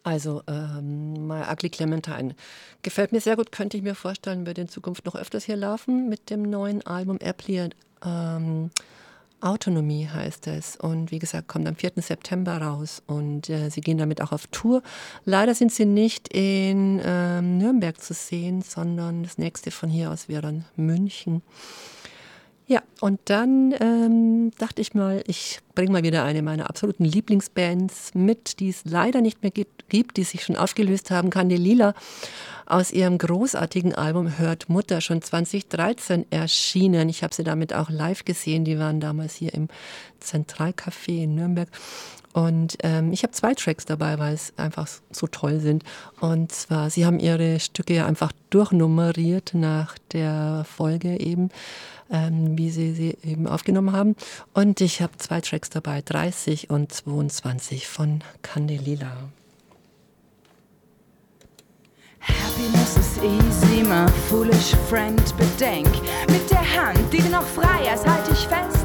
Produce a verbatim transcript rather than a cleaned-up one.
Also, ähm, My Ugly Clementine gefällt mir sehr gut, könnte ich mir vorstellen, wird in Zukunft noch öfters hier laufen mit dem neuen Album Airplay, ähm, Autonomie heißt es. Und wie gesagt, kommt am vierten September raus und äh, sie gehen damit auch auf Tour. Leider sind sie nicht in ähm, Nürnberg zu sehen, sondern das nächste von hier aus wäre dann München. Ja, und dann ähm, dachte ich mal, ich bringe mal wieder eine meiner absoluten Lieblingsbands mit, die es leider nicht mehr gibt, gibt, die sich schon aufgelöst haben. Candelilla aus ihrem großartigen Album Hört Mutter, schon zwanzig dreizehn erschienen. Ich habe sie damit auch live gesehen, die waren damals hier im Zentralcafé in Nürnberg. Und ähm, ich habe zwei Tracks dabei, weil es einfach so toll sind. Und zwar, sie haben ihre Stücke ja einfach durchnummeriert nach der Folge eben, ähm, wie sie sie eben aufgenommen haben. Und ich habe zwei Tracks dabei, dreißig und zweiundzwanzig von Candelilla. Happiness is easy, my foolish friend, bedenk. Mit der Hand, die du noch frei hast, halt ich fest.